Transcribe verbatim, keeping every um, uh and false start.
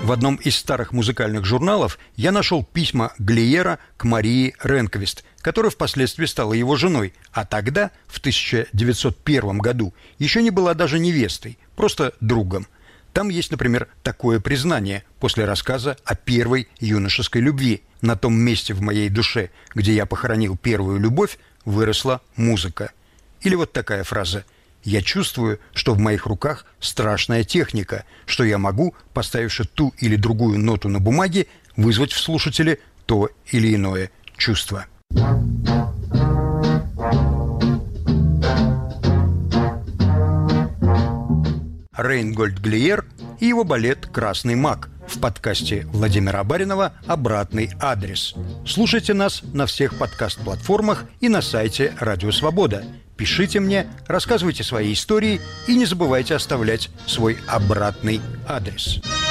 В одном из старых музыкальных журналов я нашел письма Глиера к Марии Ренквист, которая впоследствии стала его женой, а тогда, в тысяча девятьсот первом году, еще не была даже невестой, просто другом. Там есть, например, такое признание после рассказа о первой юношеской любви. На том месте в моей душе, где я похоронил первую любовь, выросла музыка. Или вот такая фраза: «Я чувствую, что в моих руках страшная техника, что я могу, поставивши ту или другую ноту на бумаге, вызвать в слушателе то или иное чувство». Рейнгольд Глиер и его балет «Красный маг» в подкасте Владимира Баринова «Обратный адрес». Слушайте нас на всех подкаст-платформах и на сайте Радио Свобода. Пишите мне, рассказывайте свои истории и не забывайте оставлять свой обратный адрес.